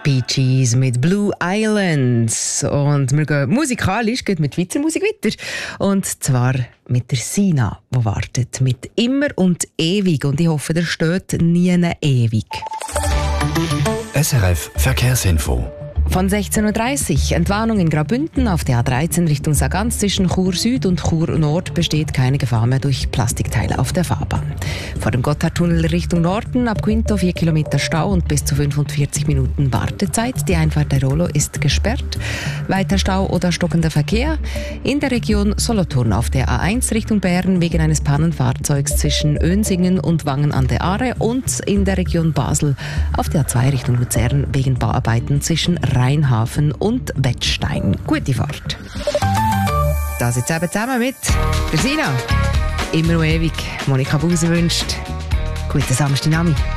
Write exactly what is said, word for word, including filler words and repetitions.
Bee Gees mit Blue Islands. Und wir gehen musikalisch geht mit Schweizer Musik weiter. Und zwar mit der Sina, die wartet. Mit Immer und Ewig. Und ich hoffe, der steht nie ewig. S R F Verkehrsinfo. Von sechzehn Uhr dreißig. Entwarnung in Graubünden auf der A dreizehn Richtung Sargans. Zwischen Chur Süd und Chur Nord besteht keine Gefahr mehr durch Plastikteile auf der Fahrbahn. Vor dem Gotthardtunnel Richtung Norden ab Quinto vier Kilometer Stau und bis zu fünfundvierzig Minuten Wartezeit. Die Einfahrt der Rolo ist gesperrt. Weiter Stau oder stockender Verkehr in der Region Solothurn auf der A eins Richtung Bern wegen eines Pannenfahrzeugs zwischen Önsingen und Wangen an der Aare und in der Region Basel auf der A zwei Richtung Luzern wegen Bauarbeiten zwischen Rheinhafen und Wettstein. Gute Fahrt. Das jetzt eben zusammen mit der Sina. Immer und ewig. Monika Buse wünscht guten Samstagnachmittag.